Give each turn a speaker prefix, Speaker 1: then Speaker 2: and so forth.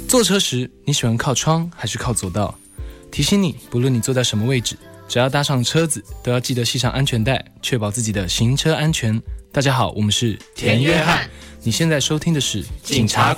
Speaker 1: 坐车时你喜欢靠窗还是靠左道？提醒你，不论你坐在什么位置，只要搭上车子，都要记得系上安全带，确保自己的行车安全。大家好，我们是
Speaker 2: 田约翰，
Speaker 1: 你现在收听的是
Speaker 2: 警察